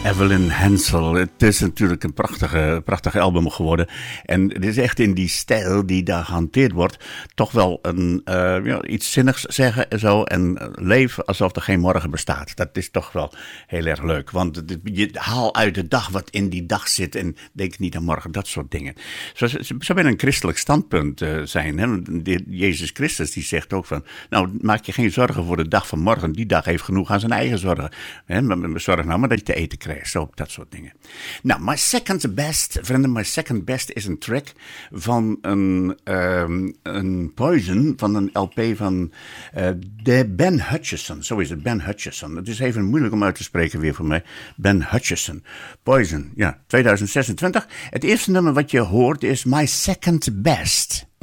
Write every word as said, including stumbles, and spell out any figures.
Evelyn Hansel. Het is natuurlijk een prachtige, prachtige album geworden. En het is echt in die stijl die daar gehanteerd wordt. Toch wel een, uh, ja, iets zinnigs zeggen en zo. En leven alsof er geen morgen bestaat. Dat is toch wel heel erg leuk. Want je haal uit de dag wat in die dag zit. En denk niet aan morgen. Dat soort dingen. Zo, zo, zo bij een christelijk standpunt uh, zijn. Hè? De, Jezus Christus die zegt ook van. Nou, maak je geen zorgen voor de dag van morgen. Die dag heeft genoeg aan zijn eigen zorgen. Hè? Zorg nou maar dat je te eten krijgt. Zo, dat soort dingen. Nou, My Second Best, vrienden, My Second Best is een track van een, um, een Poison, van een L P van uh, de Ben Hutchison. Zo is het, Ben Hutchison. Het is even moeilijk om uit te spreken weer voor mij. Ben Hutchison. Poison, ja, tweeduizend zesentwintig. Het eerste nummer wat je hoort is My Second Best.